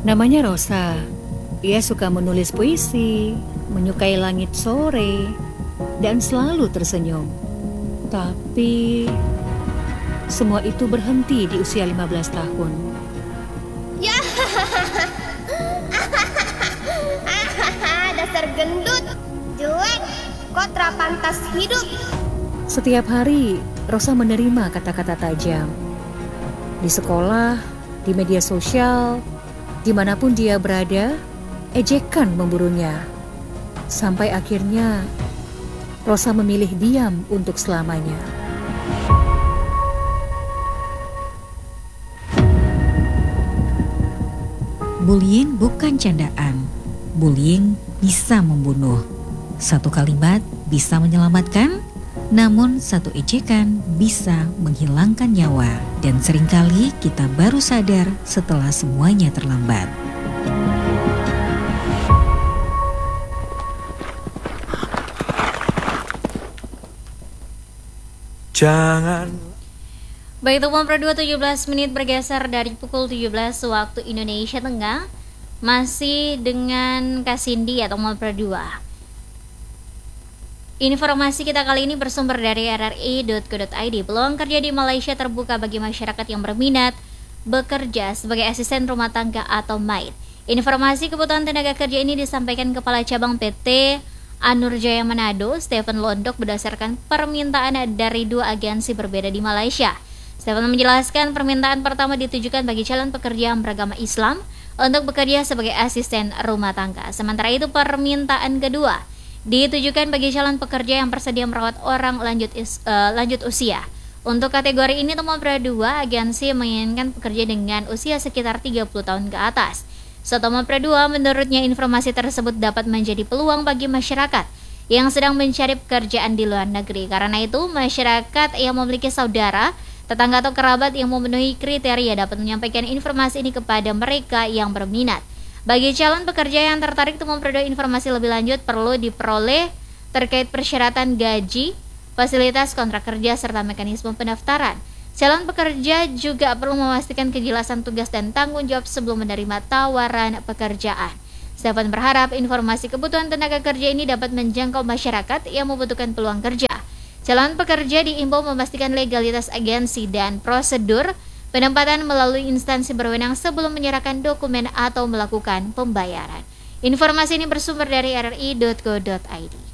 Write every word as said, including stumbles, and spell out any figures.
Namanya Rosa. Ia suka menulis puisi, menyukai langit sore, dan selalu tersenyum. Tapi semua itu berhenti di usia lima belas tahun. Ya, dasar gendut, jelek, kok pantas hidup. Setiap hari, Rosa menerima kata-kata tajam. Di sekolah, di media sosial, dimanapun dia berada, ejekan memburunya. Sampai akhirnya, Rosa memilih diam untuk selamanya. Bullying bukan candaan. Bullying bisa membunuh. Satu kalimat bisa menyelamatkan, namun satu ejekan bisa menghilangkan nyawa. Dan seringkali kita baru sadar setelah semuanya terlambat. Jangan. Baik, teman Pro dua tujuh belas menit bergeser dari pukul tujuh belas waktu Indonesia Tengah. Masih dengan Kak Cindy atau teman Pro dua. Informasi kita kali ini bersumber dari r r i dot co dot i d. Peluang kerja di Malaysia terbuka bagi masyarakat yang berminat bekerja sebagai asisten rumah tangga atau maid. Informasi kebutuhan tenaga kerja ini disampaikan Kepala Cabang P T Anur Jaya Manado, Stephen Londok, berdasarkan permintaan dari dua agensi berbeda di Malaysia. Stephen menjelaskan permintaan pertama ditujukan bagi calon pekerja yang beragama Islam untuk bekerja sebagai asisten rumah tangga. Sementara itu permintaan kedua ditujukan bagi calon pekerja yang bersedia merawat orang lanjut is, uh, lanjut usia. Untuk kategori ini, teman dua agensi menginginkan pekerja dengan usia sekitar tiga puluh tahun ke atas. Setomo Pro dua, menurutnya informasi tersebut dapat menjadi peluang bagi masyarakat yang sedang mencari pekerjaan di luar negeri. Karena itu, masyarakat yang memiliki saudara, tetangga atau kerabat yang memenuhi kriteria dapat menyampaikan informasi ini kepada mereka yang berminat. Bagi calon pekerja yang tertarik untuk memperoleh informasi lebih lanjut, perlu diperoleh terkait persyaratan gaji, fasilitas kontrak kerja, serta mekanisme pendaftaran. Calon pekerja juga perlu memastikan kejelasan tugas dan tanggung jawab sebelum menerima tawaran pekerjaan. Stephen berharap informasi kebutuhan tenaga kerja ini dapat menjangkau masyarakat yang membutuhkan peluang kerja. Calon pekerja diimbau memastikan legalitas agensi dan prosedur penempatan melalui instansi berwenang sebelum menyerahkan dokumen atau melakukan pembayaran. Informasi ini bersumber dari r r i dot co dot i d.